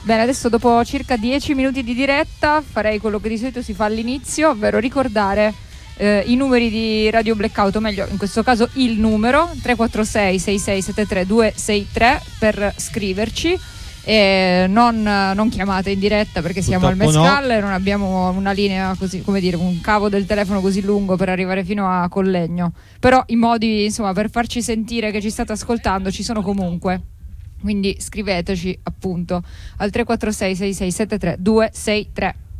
Bene, adesso dopo circa 10 minuti di diretta farei quello che di solito si fa all'inizio, ovvero ricordare i numeri di Radio Blackout, o meglio in questo caso il numero 346 6673 263 per scriverci. Non chiamate in diretta perché siamo al Mescal e non abbiamo una linea così, come dire, un cavo del telefono così lungo per arrivare fino a Collegno, però i modi, insomma, per farci sentire che ci state ascoltando ci sono comunque, quindi scriveteci appunto al 346 6673 263.